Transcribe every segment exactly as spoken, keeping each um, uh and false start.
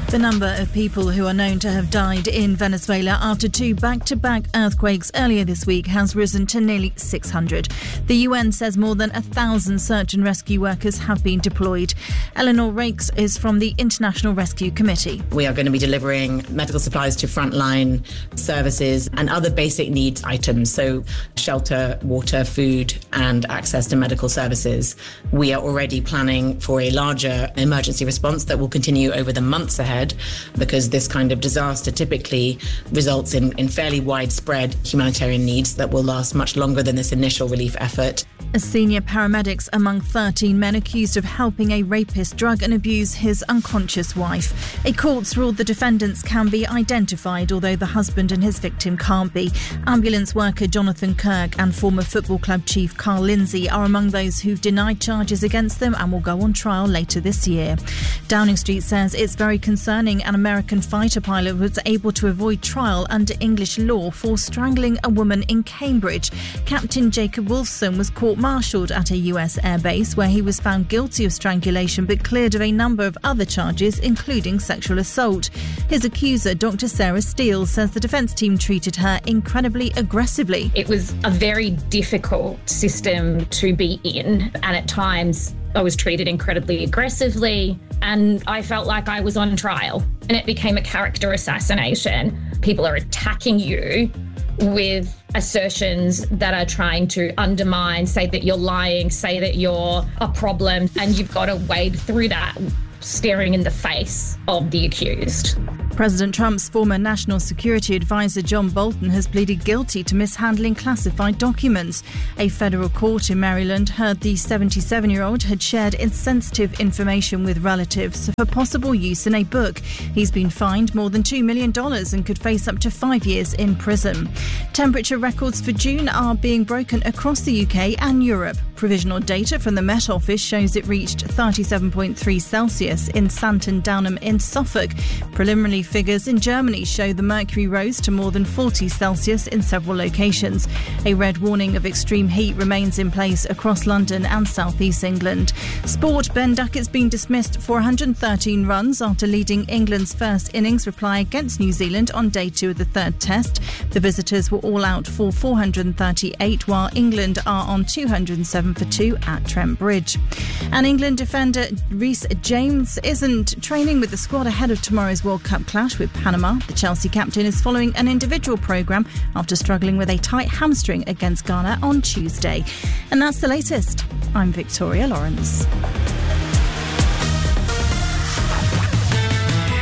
The number of people who are known to have died in Venezuela after two back-to-back earthquakes earlier this week has risen to nearly six hundred. The U N says more than a thousand search and rescue workers have been deployed. Eleanor Rakes is from the International Rescue Committee. We are going to be delivering medical supplies to frontline services and other basic needs items, so shelter, water, food and access to medical services. We are already planning for a larger emergency response that will continue over the months ahead, because this kind of disaster typically results in, in fairly widespread humanitarian needs that will last much longer than this initial relief effort. As senior paramedics among thirteen men accused of helping a rapist drug and abuse his unconscious wife. A court's ruled the defendants can be identified, although the husband and his victim can't be. Ambulance worker Jonathan Kirk and former football club chief Carl Lindsay are among those who've denied charges against them and will go on trial later this year. Downing Street says it's very concerning an American fighter pilot was able to avoid trial under English law for strangling a woman in Cambridge. Captain Jacob Wolfson was court-martialed at a U S airbase where he was found guilty of strangulation but cleared of a number of other charges, including sexual assault. His accuser, Doctor Sarah Steele, says the defence team treated her incredibly aggressively. It was a very difficult system to be in, and at times I was treated incredibly aggressively and I felt like I was on trial, and it became a character assassination. People are attacking you with assertions that are trying to undermine, say that you're lying, say that you're a problem, and you've got to wade through that staring in the face of the accused. President Trump's former national security advisor John Bolton has pleaded guilty to mishandling classified documents. A federal court in Maryland heard the seventy-seven-year-old had shared insensitive information with relatives for possible use in a book. He's been fined more than two million dollars and could face up to five years in prison. Temperature records for June are being broken across the U K and Europe. Provisional data from the Met Office shows it reached thirty-seven point three Celsius in Santon Downham in Suffolk. Preliminary figures in Germany show the mercury rose to more than forty Celsius in several locations. A red warning of extreme heat remains in place across London and South East England. Sport, Ben Duckett's been dismissed for one hundred thirteen runs after leading England's first innings reply against New Zealand on day two of the third test. The visitors were all out for four hundred thirty-eight, while England are on two hundred seven for two at Trent Bridge. And England defender Reece James isn't training with the squad ahead of tomorrow's World Cup clash with Panama. The Chelsea captain is following an individual programme after struggling with a tight hamstring against Ghana on Tuesday. And that's the latest. I'm Victoria Lawrence.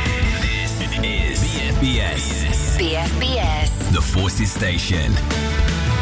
This is B F B S. B F B S. The Forces Station.